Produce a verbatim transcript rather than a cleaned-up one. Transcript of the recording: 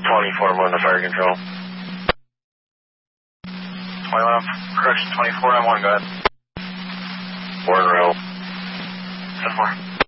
twenty-four, one to fire control. twenty-one, correction, twenty-four, I'm one, go ahead. Word rail. ten four.